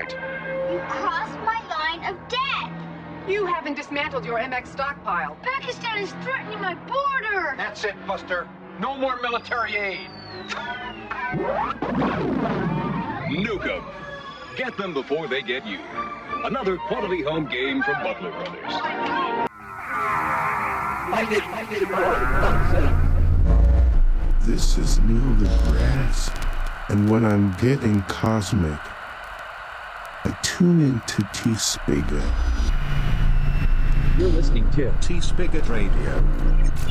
right. You crossed my line of death. You haven't dismantled your MX stockpile. Pakistan is threatening my border. That's it, Buster. No more military aid. Nuke 'em. Get them before they get you. Another quality home game from Butler Brothers. This is Neil deGrasse, and when I'm getting cosmic, I tune into T-Spigot. You're listening to T-Spigot Radio.